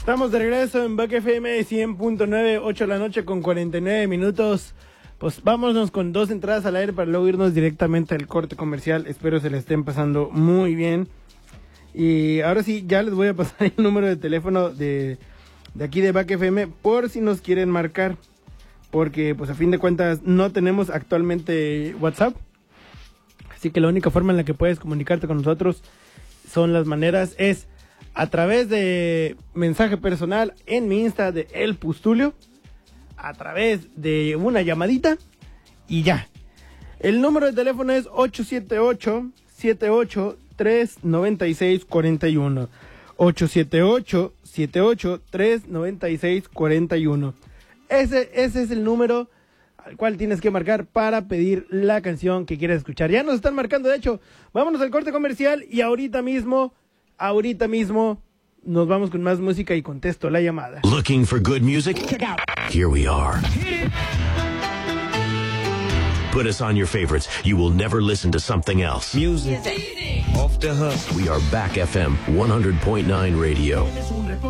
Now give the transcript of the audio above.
Estamos de regreso en Back FM 100.9, 8 de la noche con 49 minutos. Pues vámonos con 2 entradas al aire para luego irnos directamente al corte comercial. Espero se le estén pasando muy bien. Y ahora sí, ya les voy a pasar el número de teléfono de aquí de Back FM por si nos quieren marcar. Porque pues a fin de cuentas no tenemos actualmente WhatsApp. Así que la única forma en la que puedes comunicarte con nosotros son las maneras, es a través de mensaje personal en mi Insta de El Pustulio, a través de una llamadita y ya. El número de teléfono es 878-78-396-41. 878-78-396-41. Ese es el número al cual tienes que marcar para pedir la canción que quieres escuchar. Ya nos están marcando, de hecho. Vámonos al corte comercial y ahorita mismo nos vamos con más música y contesto la llamada. Looking for good music? Check out. Here we are. Put us on your favorites. You will never listen to something else. Music. Off the hook. We are Back FM 100.9 Radio.